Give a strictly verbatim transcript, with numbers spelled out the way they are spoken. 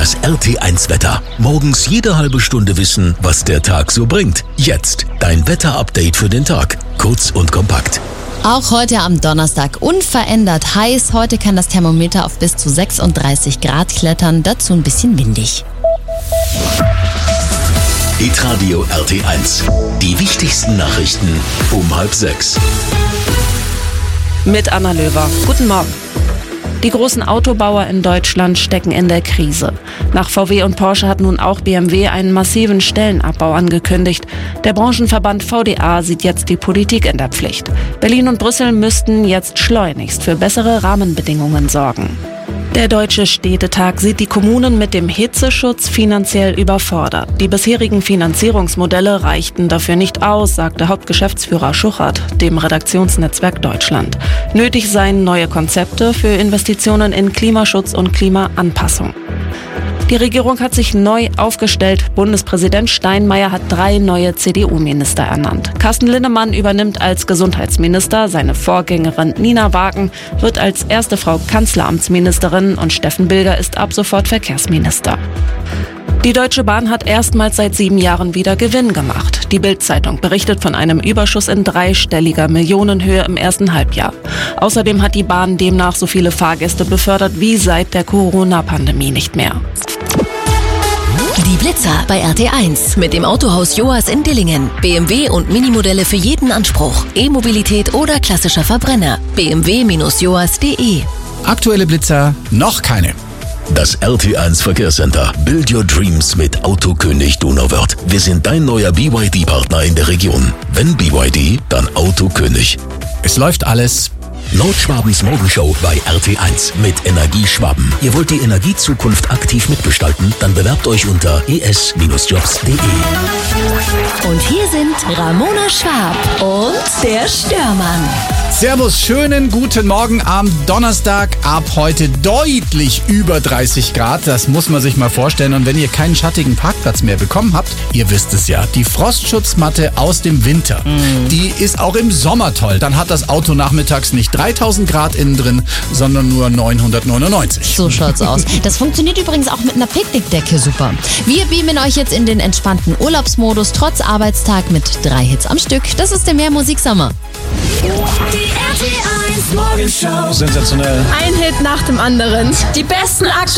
Das R T eins Wetter. Morgens jede halbe Stunde wissen, was der Tag so bringt. Jetzt dein Wetter-Update für den Tag. Kurz und kompakt. Auch heute am Donnerstag unverändert heiß. Heute kann das Thermometer auf bis zu sechsunddreißig Grad klettern, dazu ein bisschen windig. Hitradio R T eins. Die wichtigsten Nachrichten um halb sechs. Mit Anna Löwer. Guten Morgen. Die großen Autobauer in Deutschland stecken in der Krise. Nach V W und Porsche hat nun auch B M W einen massiven Stellenabbau angekündigt. Der Branchenverband V D A sieht jetzt die Politik in der Pflicht. Berlin und Brüssel müssten jetzt schleunigst für bessere Rahmenbedingungen sorgen. Der Deutsche Städtetag sieht die Kommunen mit dem Hitzeschutz finanziell überfordert. Die bisherigen Finanzierungsmodelle reichten dafür nicht aus, sagte Hauptgeschäftsführer Schuchert dem Redaktionsnetzwerk Deutschland. Nötig seien neue Konzepte für Investitionen in Klimaschutz und Klimaanpassung. Die Regierung hat sich neu aufgestellt. Bundespräsident Steinmeier hat drei neue C D U-Minister ernannt. Carsten Linnemann übernimmt als Gesundheitsminister, seine Vorgängerin Nina Wagen wird als erste Frau Kanzleramtsministerin und Steffen Bilger ist ab sofort Verkehrsminister. Die Deutsche Bahn hat erstmals seit sieben Jahren wieder Gewinn gemacht. Die Bild-Zeitung berichtet von einem Überschuss in dreistelliger Millionenhöhe im ersten Halbjahr. Außerdem hat die Bahn demnach so viele Fahrgäste befördert wie seit der Corona-Pandemie nicht mehr. Die Blitzer bei R T eins mit dem Autohaus Joas in Dillingen. B M W und Minimodelle für jeden Anspruch. E-Mobilität oder klassischer Verbrenner. b m w Bindestrich joas Punkt de. Aktuelle Blitzer noch keine. Das R T eins Verkehrscenter. Build your dreams mit Autokönig Donauwörth. Wir sind dein neuer B Y D-Partner in der Region. Wenn B Y D, dann Autokönig. Es läuft alles. Nordschwabens Morgenshow bei R T eins mit Energie Schwaben. Ihr wollt die Energiezukunft aktiv mitgestalten? Dann bewerbt euch unter e s Bindestrich jobs Punkt de. Und hier sind Ramona Schwab und der Störmann. Servus, schönen guten Morgen am Donnerstag. Ab heute deutlich über dreißig Grad. Das muss man sich mal vorstellen. Und wenn ihr keinen schattigen Parkplatz mehr bekommen habt, ihr wisst es ja, die Frostschutzmatte aus dem Winter, mm. die ist auch im Sommer toll. Dann hat das Auto nachmittags nicht dreitausend Grad innen drin, sondern nur neunhundertneunundneunzig. So schaut's aus. Das funktioniert übrigens auch mit einer Picknickdecke super. Wir beamen euch jetzt in den entspannten Urlaubsmodus, trotz Arbeitstag mit drei Hits am Stück. Das ist der Mehrmusiksommer. Die R T eins Morgenshow. Sensationell. Ein Hit nach dem anderen. Die besten aktuellen